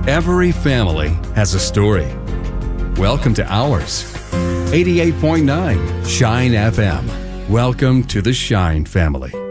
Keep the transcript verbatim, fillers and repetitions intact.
Every family has a story. Welcome to ours. eighty-eight point nine Shine F M. Welcome to the Shine family.